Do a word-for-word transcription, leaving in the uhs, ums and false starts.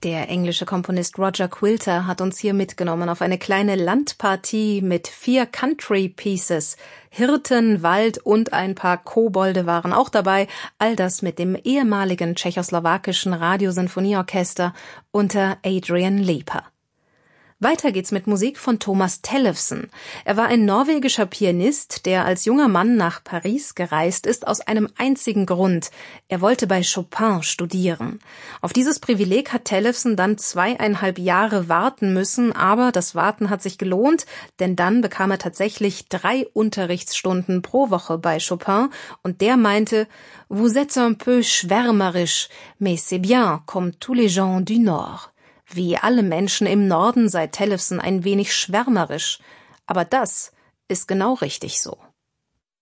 Der englische Komponist Roger Quilter hat uns hier mitgenommen auf eine kleine Landpartie mit vier Country Pieces. Hirten, Wald und ein paar Kobolde waren auch dabei. All das mit dem ehemaligen tschechoslowakischen Radiosinfonieorchester unter Adrian Leper. Weiter geht's mit Musik von Thomas Tellefsen. Er war ein norwegischer Pianist, der als junger Mann nach Paris gereist ist, aus einem einzigen Grund. Er wollte bei Chopin studieren. Auf dieses Privileg hat Tellefsen dann zweieinhalb Jahre warten müssen, aber das Warten hat sich gelohnt, denn dann bekam er tatsächlich drei Unterrichtsstunden pro Woche bei Chopin und der meinte, vous êtes un peu schwärmerisch, mais c'est bien, comme tous les gens du Nord. Wie alle Menschen im Norden sei Tellefsen ein wenig schwärmerisch. Aber das ist genau richtig so.